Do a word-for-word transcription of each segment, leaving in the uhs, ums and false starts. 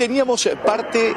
teníamos parte...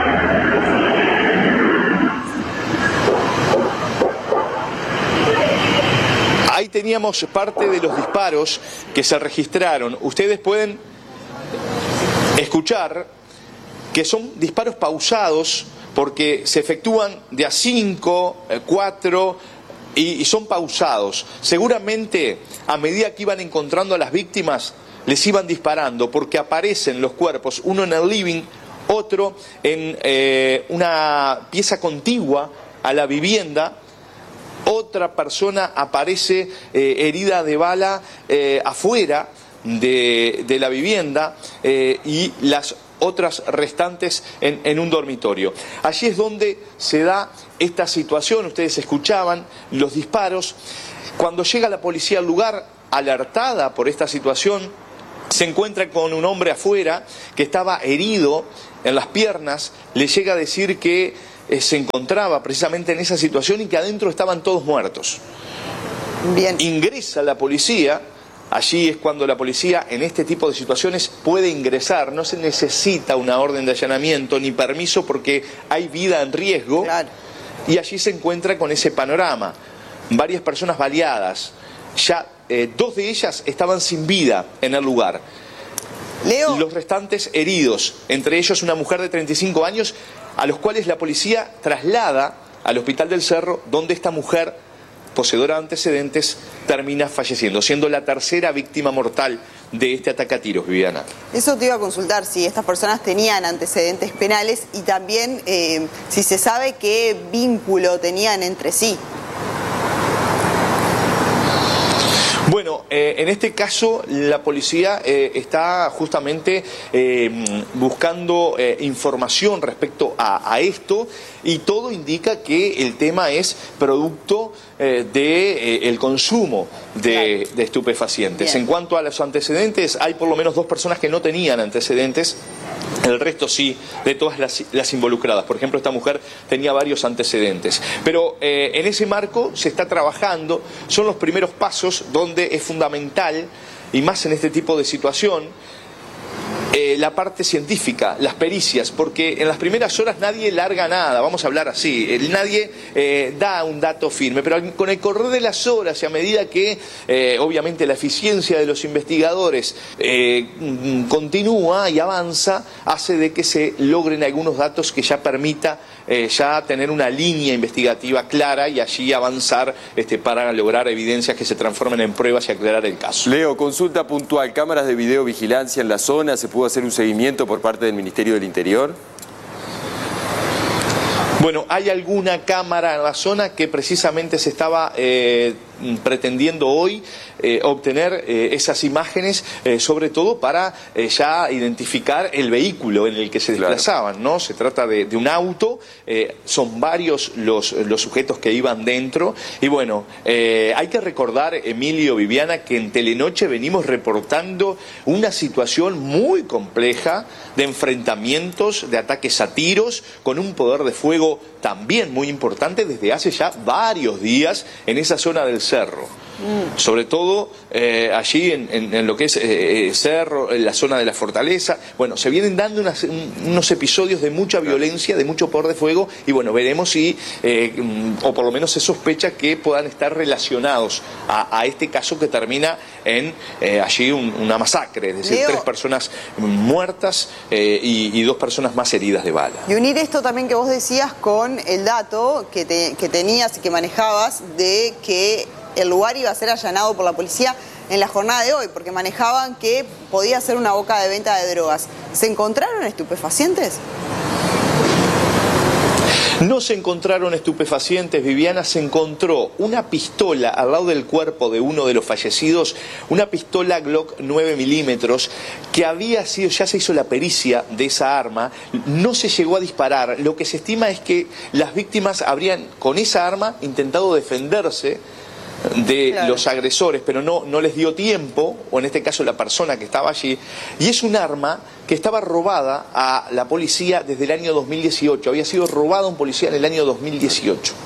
Ahí teníamos parte de los disparos que se registraron. Ustedes pueden escuchar que son disparos pausados porque se efectúan de a cinco, cuatro y, y son pausados. Seguramente a medida que iban encontrando a las víctimas les iban disparando porque aparecen los cuerpos, uno en el living, otro en eh, una pieza contigua a la vivienda. Otra persona aparece eh, herida de bala eh, afuera de, de la vivienda eh, y las otras restantes en, en un dormitorio. Allí es donde se da esta situación. Ustedes escuchaban los disparos. Cuando llega la policía al lugar, alertada por esta situación, se encuentra con un hombre afuera que estaba herido en las piernas. Le llega a decir que se encontraba precisamente en esa situación y que adentro estaban todos muertos. Bien. Ingresa la policía, allí es cuando la policía en este tipo de situaciones puede ingresar, no se necesita una orden de allanamiento ni permiso porque hay vida en riesgo. Claro. Y allí se encuentra con ese panorama, varias personas baleadas, ya eh, dos de ellas estaban sin vida en el lugar. Leo. Los restantes heridos, entre ellos una mujer de treinta y cinco años, a los cuales la policía traslada al Hospital del Cerro, donde esta mujer, poseedora de antecedentes, termina falleciendo, siendo la tercera víctima mortal de este ataque a tiros, Viviana. Eso te iba a consultar, si estas personas tenían antecedentes penales y también eh, si se sabe qué vínculo tenían entre sí. Bueno, eh, en este caso la policía eh, está justamente eh, buscando eh, información respecto a, a esto y todo indica que el tema es producto eh, del de, eh, consumo de, de estupefacientes. Bien. En cuanto a los antecedentes, hay por lo menos dos personas que no tenían antecedentes. El resto sí, de todas las, las involucradas. Por ejemplo, esta mujer tenía varios antecedentes. Pero eh, en ese marco se está trabajando, son los primeros pasos donde es fundamental, y más en este tipo de situación, eh, la parte científica, las pericias, porque en las primeras horas nadie larga nada, vamos a hablar así, eh, nadie eh, da un dato firme, pero con el correr de las horas y a medida que eh, obviamente la eficiencia de los investigadores eh, continúa y avanza, hace de que se logren algunos datos que ya permita eh, ya tener una línea investigativa clara y allí avanzar este, para lograr evidencias que se transformen en pruebas y aclarar el caso. Leo, consulta puntual, cámaras de videovigilancia en la zona, ¿se pudo hacer un seguimiento por parte del Ministerio del Interior? Bueno, hay alguna cámara en la zona que precisamente se estaba eh, pretendiendo hoy eh, obtener eh, esas imágenes, eh, sobre todo para eh, ya identificar el vehículo en el que se desplazaban, ¿no? Se trata de, de un auto, eh, son varios los, los sujetos que iban dentro y bueno, eh, hay que recordar, Emilio, Viviana, que en Telenoche venimos reportando una situación muy compleja de enfrentamientos, de ataques a tiros, con un poder de fuego también muy importante desde hace ya varios días en esa zona del cerro. Mm. Sobre todo eh, allí en, en, en lo que es eh, Cerro, en la zona de la Fortaleza. Bueno, se vienen dando unas, un, unos episodios de mucha violencia, de mucho poder de fuego y bueno, veremos si, eh, o por lo menos se sospecha que puedan estar relacionados a, a este caso que termina en eh, allí un, una masacre, es decir, Leo, tres personas muertas eh, y, y dos personas más heridas de bala. Y unir esto también que vos decías con el dato que, te, que tenías y que manejabas de que el lugar iba a ser allanado por la policía en la jornada de hoy, porque manejaban que podía ser una boca de venta de drogas. ¿Se encontraron estupefacientes? No se encontraron estupefacientes, Viviana, se encontró una pistola al lado del cuerpo de uno de los fallecidos, una pistola Glock nueve milímetros, que había sido, ya se hizo la pericia de esa arma, no se llegó a disparar. Lo que se estima es que las víctimas habrían, con esa arma, intentado defenderse de claro. los agresores, pero no, no les dio tiempo, o en este caso la persona que estaba allí, y es un arma que estaba robada a la policía desde el año dos mil dieciocho, había sido robada a un policía en el año dos mil dieciocho.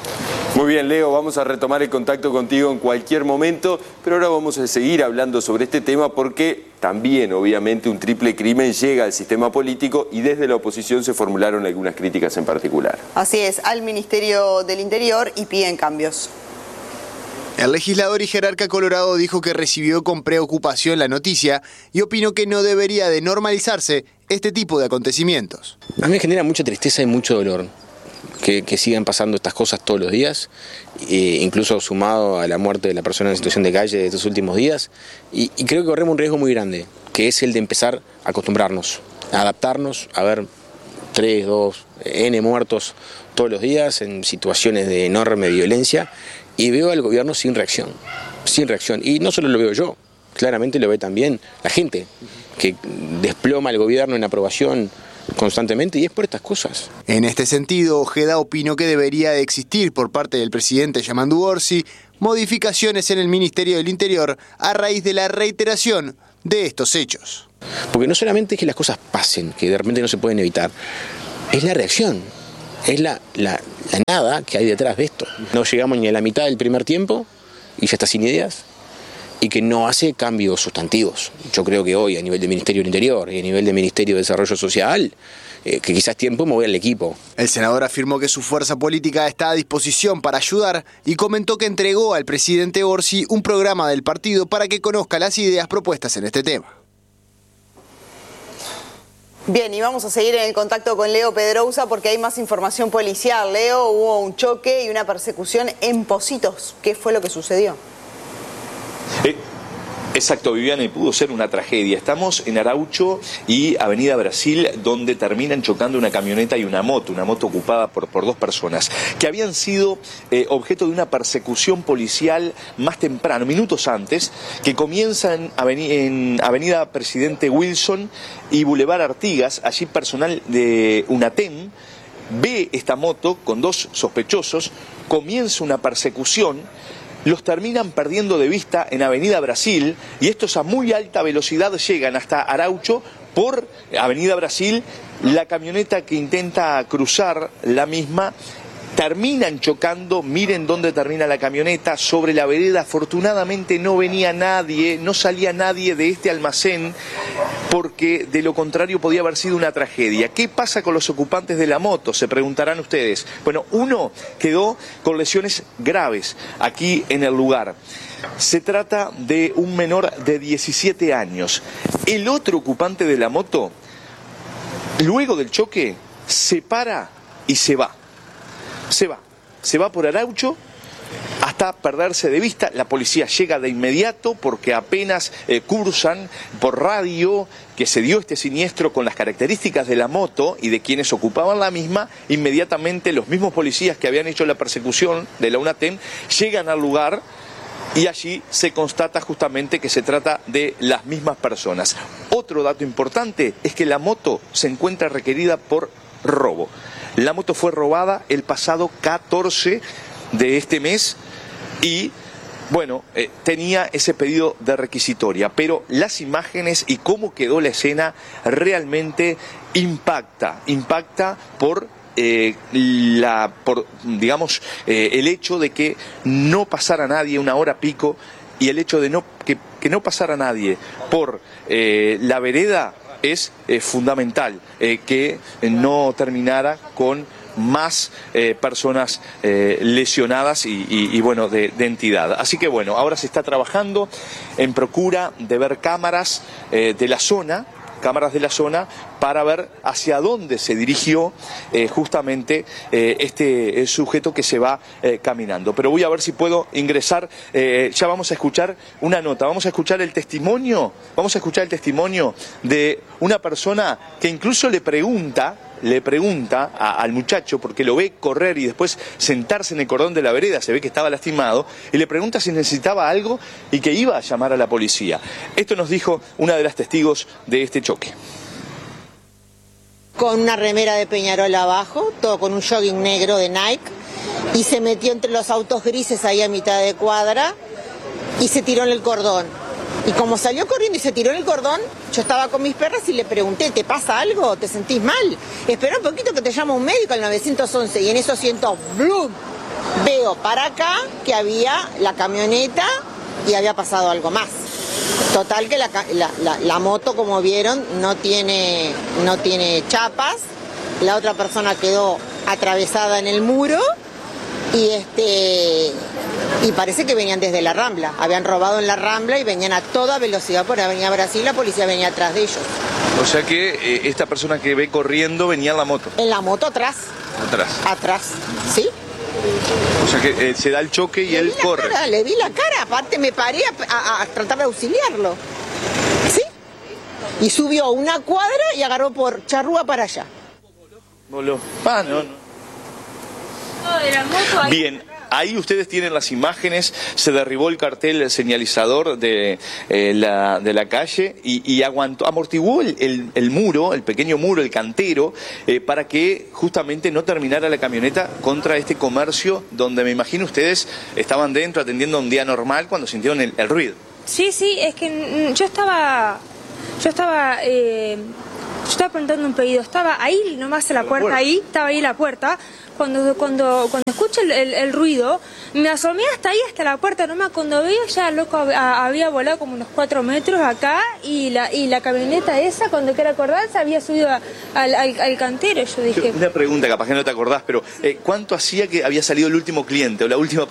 Muy bien, Leo, vamos a retomar el contacto contigo en cualquier momento, pero ahora vamos a seguir hablando sobre este tema porque también, obviamente, un triple crimen llega al sistema político y desde la oposición se formularon algunas críticas en particular. Así es, al Ministerio del Interior y piden cambios. El legislador y jerarca colorado dijo que recibió con preocupación la noticia y opinó que no debería de normalizarse este tipo de acontecimientos. A mí me genera mucha tristeza y mucho dolor que, que sigan pasando estas cosas todos los días, eh, incluso sumado a la muerte de la persona en situación de calle de estos últimos días, y, y creo que corremos un riesgo muy grande, que es el de empezar a acostumbrarnos, a adaptarnos, a ver tres, dos, N muertos todos los días en situaciones de enorme violencia, y veo al gobierno sin reacción, sin reacción, y no solo lo veo yo, claramente lo ve también la gente, que desploma al gobierno en aprobación constantemente, y es por estas cosas. En este sentido, Ojeda opinó que debería de existir por parte del presidente Yamandu Orsi modificaciones en el Ministerio del Interior a raíz de la reiteración de estos hechos. Porque no solamente es que las cosas pasen, que de repente no se pueden evitar, es la reacción, es la, la, la nada que hay detrás de esto. No llegamos ni a la mitad del primer tiempo y ya está sin ideas, y que no hace cambios sustantivos. Yo creo que hoy, a nivel del Ministerio del Interior y a nivel del Ministerio de Desarrollo Social, eh, que quizás tiempo mover al equipo. El senador afirmó que su fuerza política está a disposición para ayudar y comentó que entregó al presidente Orsi un programa del partido para que conozca las ideas propuestas en este tema. Bien, y vamos a seguir en el contacto con Leo Pedrousa porque hay más información policial. Leo, hubo un choque y una persecución en Pocitos. ¿Qué fue lo que sucedió? Eh, exacto, Viviana, y pudo ser una tragedia. Estamos en Araucho y Avenida Brasil, donde terminan chocando una camioneta y una moto, una moto ocupada por, por dos personas, que habían sido eh, objeto de una persecución policial más temprano, minutos antes, que comienza en, aveni en Avenida Presidente Wilson y Boulevard Artigas. Allí personal de UNATEM ve esta moto con dos sospechosos, comienza una persecución, los terminan perdiendo de vista en Avenida Brasil y estos a muy alta velocidad llegan hasta Araucho por Avenida Brasil. La camioneta que intenta cruzar la misma terminan chocando. Miren dónde termina la camioneta, sobre la vereda. Afortunadamente no venía nadie, no salía nadie de este almacén, porque de lo contrario podía haber sido una tragedia. ¿Qué pasa con los ocupantes de la moto? Se preguntarán ustedes. Bueno, uno quedó con lesiones graves aquí en el lugar. Se trata de un menor de diecisiete años. El otro ocupante de la moto, luego del choque, se para y se va. Se va. Se va por Araucho hasta perderse de vista. La policía llega de inmediato porque apenas eh, cursan por radio que se dio este siniestro con las características de la moto y de quienes ocupaban la misma. Inmediatamente los mismos policías que habían hecho la persecución de la UNATEM llegan al lugar y allí se constata justamente que se trata de las mismas personas. Otro dato importante es que la moto se encuentra requerida por robo. La moto fue robada el pasado catorce de este mes y, bueno, eh, tenía ese pedido de requisitoria, pero las imágenes y cómo quedó la escena realmente impacta, impacta por eh, la, por, digamos, eh, el hecho de que no pasara nadie una hora pico y el hecho de no que, que no pasara nadie por eh, la vereda. Es eh, fundamental eh, que no terminara con más eh, personas eh, lesionadas y, y, y bueno, de, de entidad. Así que bueno, ahora se está trabajando en procura de ver cámaras eh, de la zona, cámaras de la zona, para ver hacia dónde se dirigió eh, justamente eh, este eh, sujeto que se va eh, caminando. Pero voy a ver si puedo ingresar, eh, ya vamos a escuchar una nota, vamos a escuchar el testimonio, vamos a escuchar el testimonio de una persona que incluso le pregunta, le pregunta a, al muchacho, porque lo ve correr y después sentarse en el cordón de la vereda, se ve que estaba lastimado, y le pregunta si necesitaba algo y que iba a llamar a la policía. Esto nos dijo una de las testigos de este choque. Con una remera de Peñarol abajo, todo con un jogging negro de Nike, y se metió entre los autos grises ahí a mitad de cuadra y se tiró en el cordón. Y como salió corriendo y se tiró en el cordón, yo estaba con mis perras y le pregunté, ¿te pasa algo? ¿Te sentís mal? Espera un poquito que te llama un médico al nueve once, y en eso siento ¡blum! Veo para acá que había la camioneta y había pasado algo más. Total que la, la, la, la moto, como vieron, no tiene, no tiene chapas. La otra persona quedó atravesada en el muro y este y parece que venían desde la Rambla. Habían robado en la Rambla y venían a toda velocidad por Avenida Brasil. La policía venía atrás de ellos. O sea que eh, esta persona que ve corriendo venía en la moto. En la moto atrás. Atrás. Atrás, ¿sí? O sea que eh, se da el choque y le él corre. Cara, le vi la cara, aparte me paré a, a, a tratar de auxiliarlo. ¿Sí? Y subió una cuadra y agarró por Charrúa para allá. Voló. Ah, no, no. Bien, ahí ustedes tienen las imágenes, se derribó el cartel señalizador de, eh, la, de la calle y, y aguantó, amortiguó el, el, el muro, el pequeño muro, el cantero, eh, para que justamente no terminara la camioneta contra este comercio donde me imagino ustedes estaban dentro atendiendo un día normal cuando sintieron el, el ruido. Sí, sí, es que yo estaba, yo estaba... Eh... Yo estaba preguntando un pedido, estaba ahí nomás en la puerta, ahí, estaba ahí la puerta, cuando cuando cuando escucho el, el, el ruido, me asomé hasta ahí, hasta la puerta, nomás cuando veo ya loco a, había volado como unos cuatro metros acá y la y la camioneta esa, cuando quiera acordar, se había subido a, al, al, al cantero, yo dije... Una pregunta, capaz que no te acordás, pero eh, ¿cuánto hacía que había salido el último cliente o la última